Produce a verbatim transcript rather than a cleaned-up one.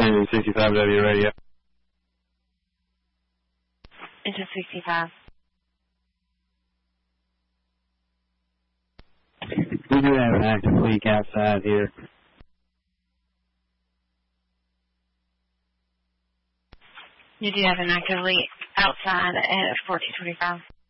Engine sixty-five W radio. Engine sixty-five. We do have an active leak outside here. You do have an active leak outside at fourteen twenty-five.